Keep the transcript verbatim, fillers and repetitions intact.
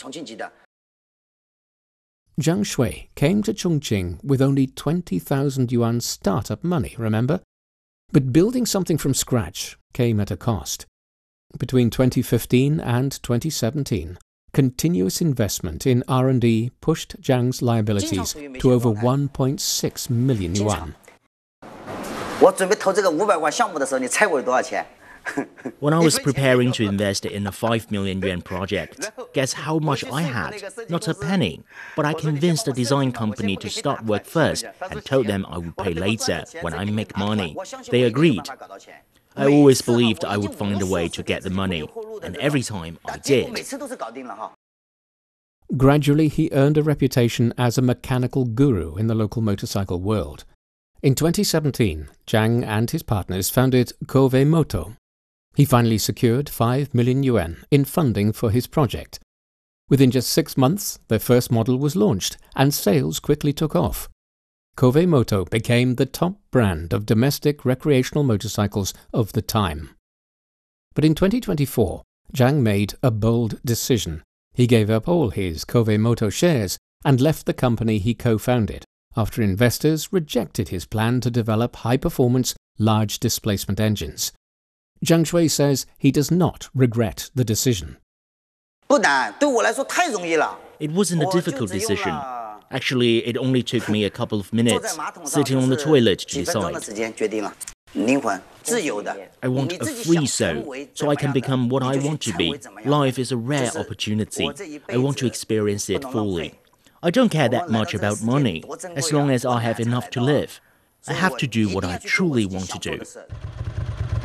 Jiang Shui came to Chongqing with only twenty thousand yuan startup money, remember? But building something from scratch came at a cost. Between twenty fifteen and twenty seventeen, continuous investment in R and D pushed Jiang's liabilities to over one point six million yuan. When I was preparing to invest in a five million yuan project, guess how much I had? Not a penny. But I convinced the design company to start work first and told them I would pay later when I make money. They agreed. I always believed I would find a way to get the money, and every time I did. Gradually, he earned a reputation as a mechanical guru in the local motorcycle world. In twenty seventeen, Jiang and his partners founded Kovei Moto. He finally secured five million yuan in funding for his project. Within just six months, their first model was launched, and sales quickly took off. Kovei Moto became the top brand of domestic recreational motorcycles of the time. But in twenty twenty-four, Jiang made a bold decision. He gave up all his Kovei Moto shares and left the company he co-founded after investors rejected his plan to develop high-performance, large displacement engines. Jiang Shui says he does not regret the decision. It wasn't a difficult decision. Actually, it only took me a couple of minutes, sitting on the toilet to decide. I want a free soul, so I can become what I want to be. Life is a rare opportunity. I want to experience it fully. I don't care that much about money, as long as I have enough to live. I have to do what I truly want to do.